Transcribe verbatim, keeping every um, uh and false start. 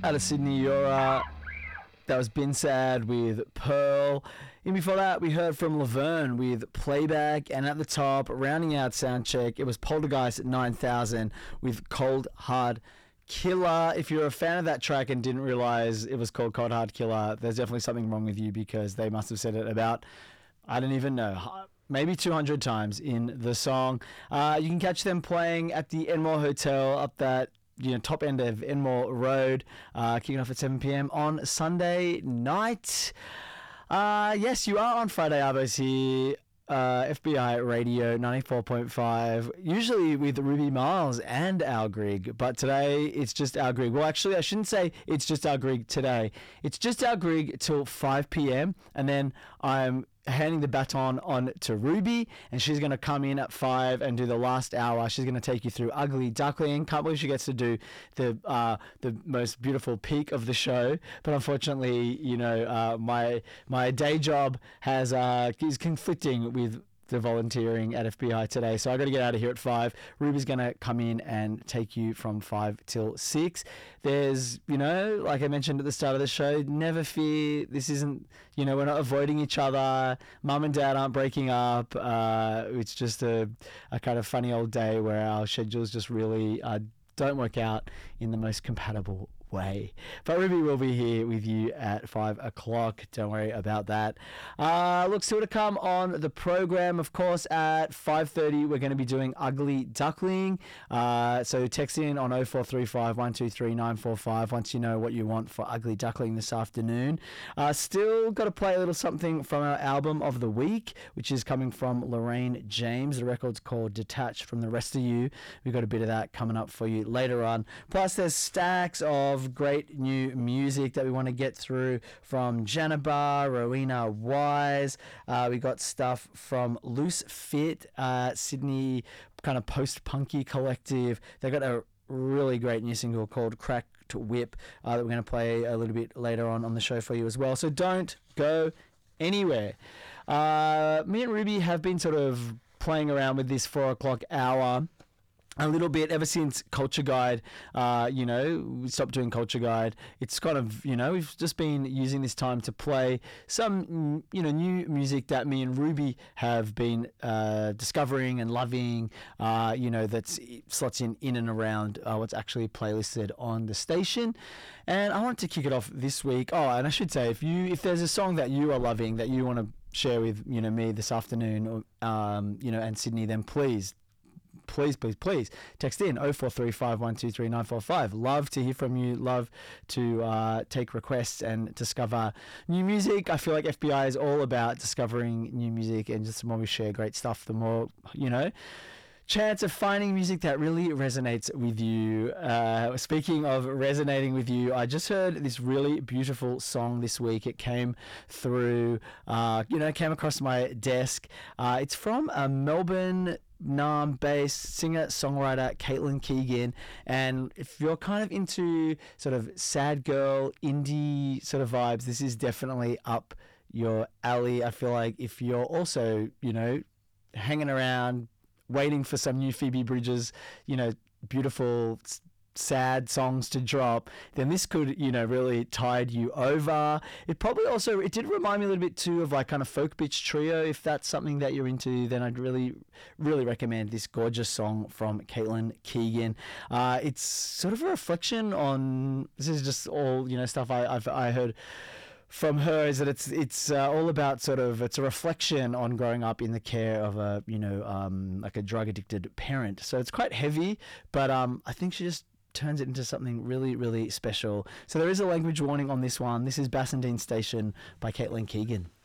Out of Sydney, Yora. That was Bin Sad with Pearl. And before that, we heard from Laverne with Playback. And at the top, rounding out Soundcheck, it was Poltergeist at nine thousand with Cold Hard Killer. If you're a fan of that track and didn't realize it was called Cold Hard Killer, there's definitely something wrong with you, because they must have said it about, I don't even know, maybe two hundred times in the song. Uh, you can catch them playing at the Enmore Hotel up that, you know, top end of Enmore Road, uh, kicking off at seven p.m. on Sunday night. Uh, yes, you are on Friday Arbos here. Uh, F B I Radio ninety-four point five, usually with Ruby Miles and Al Grigg, but today it's just Al Grigg. Well, actually, I shouldn't say it's just Al Grigg today. It's just Al Grigg till five p.m. and then I'm handing the baton on to Ruby, and she's going to come in at five and do the last hour. She's going to take you through Ugly Duckling. Can't believe she gets to do the uh, the most beautiful peak of the show, but unfortunately, you know, uh, my my day job has uh, is conflicting with the volunteering at F B I today, so I got to get out of here at five. Ruby's going to come in and take you from five till six. There's, you know, like I mentioned at the start of the show, never fear. This isn't, you know, we're not avoiding each other. Mum and Dad aren't breaking up. Uh, it's just a, a kind of funny old day where our schedules just really uh, don't work out in the most compatible way. But Ruby will be here with you at five o'clock. Don't worry about that. Uh, look, still to come on the program, of course, at five thirty, we're going to be doing Ugly Duckling. Uh, so text in on oh four three five, one two three, nine four five once you know what you want for Ugly Duckling this afternoon. Uh, still got to play a little something from our album of the week, which is coming from Lorraine James. The record's called Detached from the Rest of You. We've got a bit of that coming up for you later on. Plus, there's stacks of great new music that we want to get through from Janabar, Rowena Wise. Uh, we got stuff from Loose Fit, uh, Sydney kind of post-punky collective. They got a really great new single called Cracked Whip uh, that we're going to play a little bit later on on the show for you as well. So don't go anywhere. Uh, me and Ruby have been sort of playing around with this four o'clock hour a little bit ever since Culture Guide. Uh, you know, we stopped doing Culture Guide. It's kind of, you know, we've just been using this time to play some, you know, new music that me and Ruby have been uh, discovering and loving, uh, you know, that's slots in in and around uh, what's actually playlisted on the station. And I wanted to kick it off this week. Oh, and I should say, if you if there's a song that you are loving that you want to share with, you know, me this afternoon, or, um, you know, and Sydney, then please, Please, please, please text in oh four three five, one two three, nine four five. Love to hear from you. Love to uh, take requests and discover new music. I feel like F B I is all about discovering new music, and just the more we share great stuff, the more, you know, chance of finding music that really resonates with you. Uh, speaking of resonating with you, I just heard this really beautiful song this week. It came through, uh, you know, came across my desk. Uh, it's from a Melbourne Naarm-based singer-songwriter Caitlin Keegan, and if you're kind of into sort of sad girl indie sort of vibes, this is definitely up your alley. I feel like if you're also, you know, hanging around waiting for some new Phoebe Bridgers, you know, beautiful sad songs to drop, then this could, you know, really tide you over. It probably also, it did remind me a little bit too of like kind of Folk Bitch Trio. If that's something that you're into, then I'd really, really recommend this gorgeous song from Caitlin Keegan. Uh, it's sort of a reflection on, this is just all, you know, stuff I, I've I heard from her, is that it's it's uh, all about sort of, it's a reflection on growing up in the care of a, you know, um, like a drug addicted parent. So it's quite heavy, but um, I think she just turns it into something really, really special. So there is a language warning on this one. This is Bassendean Station by Caitlin Keegan.